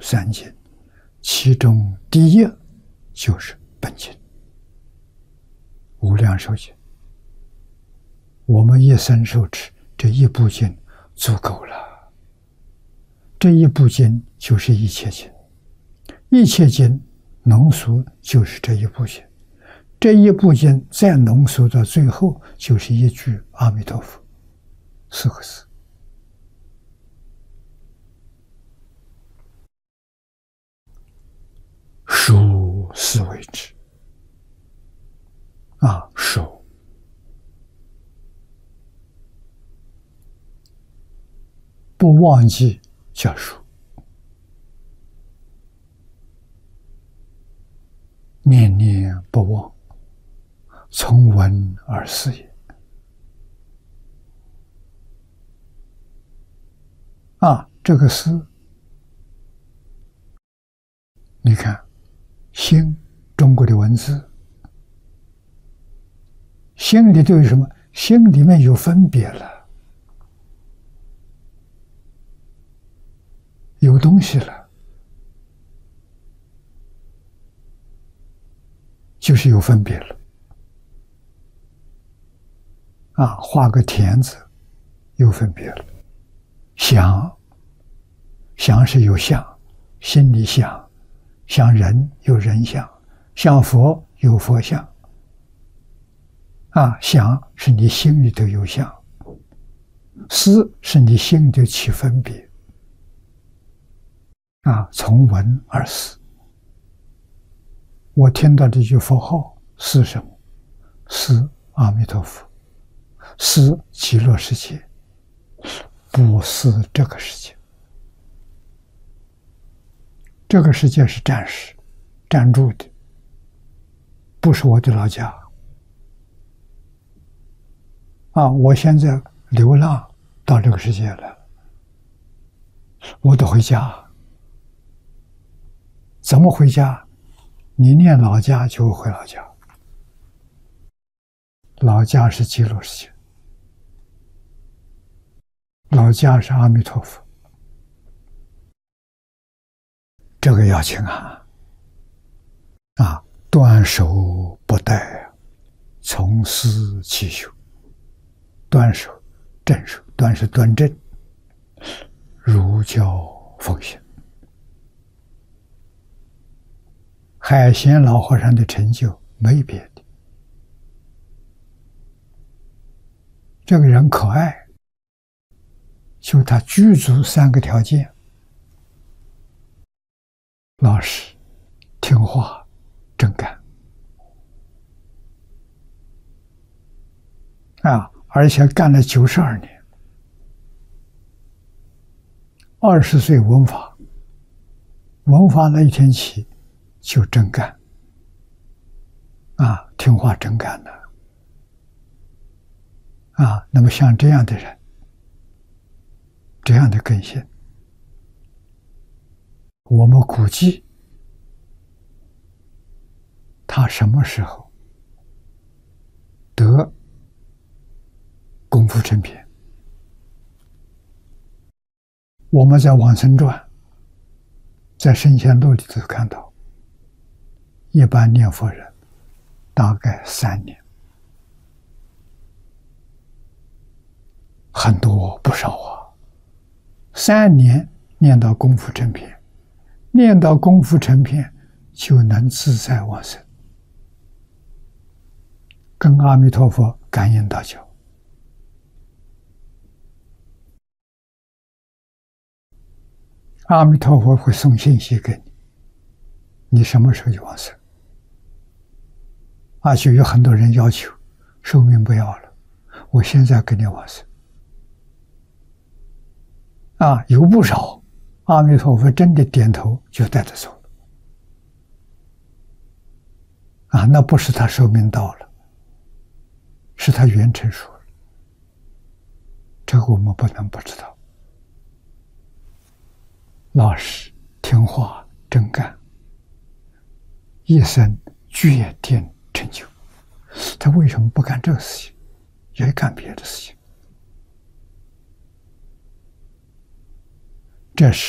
三经，其中第一就是本经《无量寿经》。我们一生受持这一部经足够了。这一部经就是一切经，一切经浓缩就是这一部经，这一部经再浓缩到最后就是一句阿弥陀佛4个字。守是为之守不忘记叫守，念念不忘，从闻而思也。这个思，你看心，中国的文字，心里头有什么？心里面有分别了，有东西了，就是有分别了。画个田字，有分别了。想是有相，心里想，像人有人相，像佛有佛相。想是你心里头有相，思是你心里头起分别。从闻而思。我听到这句佛号是什么？思阿弥陀佛，思极乐世界，不思这个世界。这个世界是暂时暂住的，不是我的老家。我现在流浪到这个世界来了，我得回家。怎么回家？你念老家就回老家，老家是极乐世界，老家是阿弥陀佛。这个要请断手不殆，从思起修。断手正手，断是端正，儒教奉行。海贤老和尚的成就没别的，这个人可爱，就他具足3个条件：老实、听话、真干。而且干了92年，20岁闻法，闻法那一天起就真干，听话真干的。那么像这样的人，这样的根性，我们估计他什么时候得功夫成片？我们在《往生传》在《圣贤录》里头看到，一般念佛人大概3年，很多不少3年念到功夫成片，念到功夫成片就能自在往生，跟阿弥陀佛感应道交。阿弥陀佛会送信息给你，你什么时候就往生？就有很多人要求寿命不要了，我现在给你往生。有不少阿弥陀佛真的点头就带着走了。那不是他寿命到了，是他缘成熟了，这个我们不能不知道。老实、听话、真干，一生决定成就。他为什么不干这个事情，也干别的事情？这是